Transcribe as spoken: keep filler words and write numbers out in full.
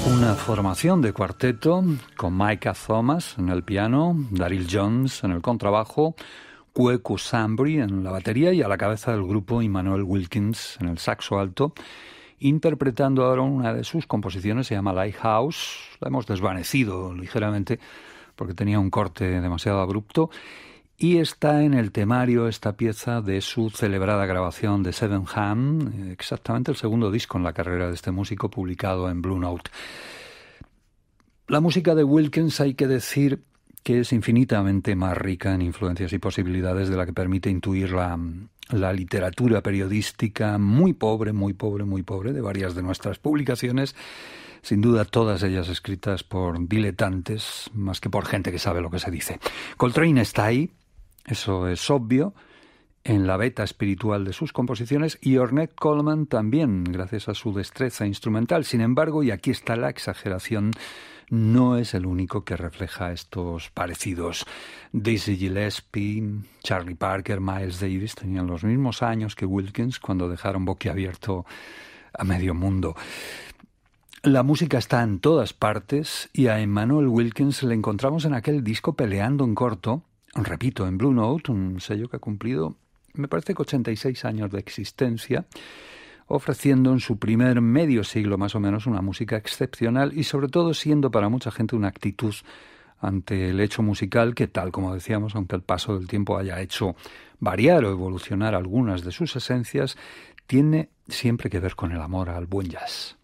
Una formación de cuarteto con Micah Thomas en el piano, Daryl Jones en el contrabajo, Kweku Sambry en la batería y a la cabeza del grupo Immanuel Wilkins en el saxo alto, interpretando ahora una de sus composiciones, se llama Lighthouse. La hemos desvanecido ligeramente porque tenía un corte demasiado abrupto y está en el temario esta pieza de su celebrada grabación de Seven Ham, exactamente el segundo disco en la carrera de este músico publicado en Blue Note. La música de Wilkins hay que decir que es infinitamente más rica en influencias y posibilidades de la que permite intuir la, la literatura periodística muy pobre, muy pobre, muy pobre de varias de nuestras publicaciones, sin duda todas ellas escritas por diletantes más que por gente que sabe lo que se dice. Coltrane está ahí, eso es obvio, en la veta espiritual de sus composiciones, y Ornette Coleman también, gracias a su destreza instrumental. Sin embargo, y aquí está la exageración, no es el único que refleja estos parecidos. Dizzy Gillespie, Charlie Parker, Miles Davis tenían los mismos años que Wilkins cuando dejaron boquiabierto a medio mundo. La música está en todas partes y a Immanuel Wilkins le encontramos en aquel disco Peleando en corto, repito, en Blue Note, un sello que ha cumplido, me parece que ochenta y seis años de existencia, ofreciendo en su primer medio siglo más o menos una música excepcional y sobre todo siendo para mucha gente una actitud ante el hecho musical que, tal como decíamos, aunque el paso del tiempo haya hecho variar o evolucionar algunas de sus esencias, tiene siempre que ver con el amor al buen jazz.